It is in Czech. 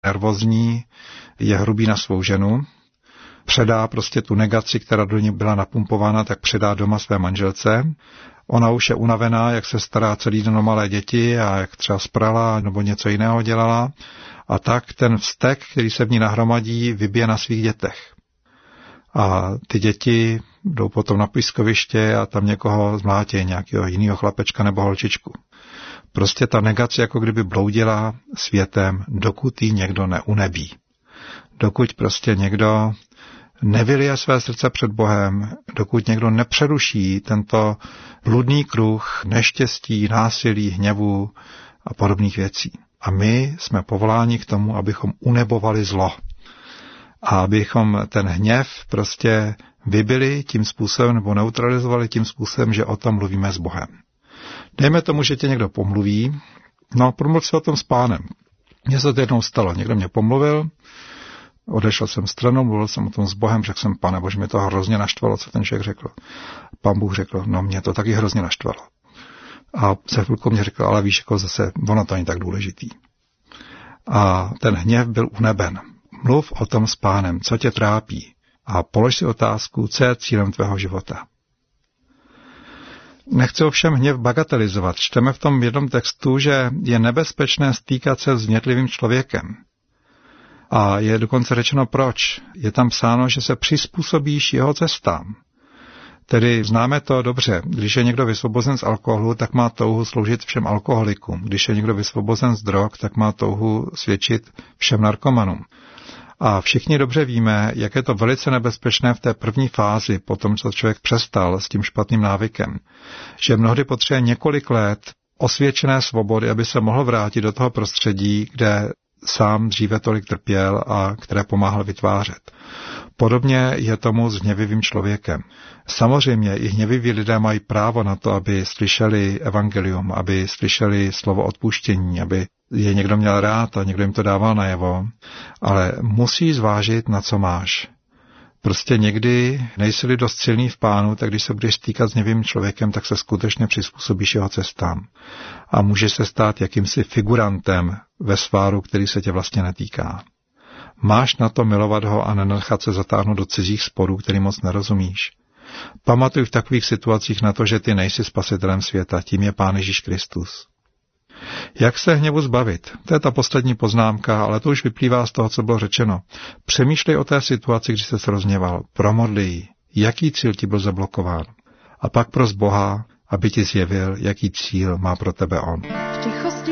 nervózní, je hrubý na svou ženu, předá prostě tu negaci, která do ní byla napumpována, tak předá doma své manželce. Ona už je unavená, jak se stará celý den o malé děti a jak třeba sprala nebo něco jiného dělala. A tak ten vztek, který se v ní nahromadí, vybije na svých dětech. A ty děti jdou potom na pískoviště a tam někoho zmlátí, nějakého jiného chlapečka nebo holčičku. Prostě ta negace jako kdyby bloudila světem, dokud ji někdo neunebí. Dokud prostě někdo nevylije své srdce před Bohem, dokud někdo nepřeruší tento bludný kruh neštěstí, násilí, hněvu a podobných věcí. A my jsme povoláni k tomu, abychom unebovali zlo. A abychom ten hněv prostě vybili tím způsobem nebo neutralizovali tím způsobem, že o tom mluvíme s Bohem. Dejme tomu, že tě někdo pomluví, no promluv si o tom s Pánem. Mně se to jednou stalo, někdo mě pomluvil, odešel jsem stranou, mluvil jsem o tom s Bohem, řekl jsem, Pane Bože, mě to hrozně naštvalo, co ten člověk řekl. Pán Bůh řekl, no mě to taky hrozně naštvalo. A za chvilku mě řekl, ale víš, jako zase, ono to není tak důležitý. A ten hněv byl uneben. Mluv o tom s Pánem, co tě trápí. A polož si otázku, co je cílem tvého života. Nechci ovšem hněv bagatelizovat. Čteme v tom jednom textu, že je nebezpečné stýkat se s hnětlivým člověkem. A je dokonce řečeno proč. Je tam psáno, že se přizpůsobíš jeho cestám. Tedy známe to dobře. Když je někdo vysvobozen z alkoholu, tak má touhu sloužit všem alkoholikům. Když je někdo vysvobozen z drog, tak má touhu svědčit všem narkomanům. A všichni dobře víme, jak je to velice nebezpečné v té první fázi, po tom, co člověk přestal s tím špatným návykem. Že mnohdy potřebuje několik let osvědčené svobody, aby se mohl vrátit do toho prostředí, kde sám dříve tolik trpěl a které pomáhal vytvářet. Podobně je tomu s hněvivým člověkem. Samozřejmě i hněviví lidé mají právo na to, aby slyšeli evangelium, aby slyšeli slovo odpuštění, aby je někdo měl rád a někdo jim to dával najevo, ale musí zvážit, na co máš. Prostě někdy nejsi-li dost silný v Pánu, tak když se budeš stýkat s hněvivým člověkem, tak se skutečně přizpůsobíš jeho cestám. A můžeš se stát jakýmsi figurantem ve sváru, který se tě vlastně netýká. Máš na to milovat ho a nenechat se zatáhnout do cizích sporů, který moc nerozumíš. Pamatuj v takových situacích na to, že ty nejsi spasitelem světa, tím je Pán Ježíš Kristus. Jak se hněvu zbavit? To je ta poslední poznámka, ale to už vyplývá z toho, co bylo řečeno. Přemýšlej o té situaci, když se rozhněval. Promodli ji. Jaký cíl ti byl zablokován? A pak pros Boha, aby ti zjevil, jaký cíl má pro tebe on.